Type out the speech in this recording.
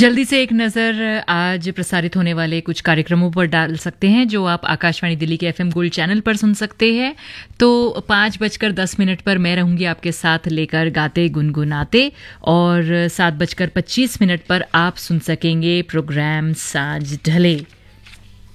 जल्दी से एक नज़र आज प्रसारित होने वाले कुछ कार्यक्रमों पर डाल सकते हैं जो आप आकाशवाणी दिल्ली के एफएम गोल्ड चैनल पर सुन सकते हैं। तो 5:10 पर मैं रहूंगी आपके साथ लेकर गाते गुनगुनाते, और 7:25 पर आप सुन सकेंगे प्रोग्राम साँझ ढले।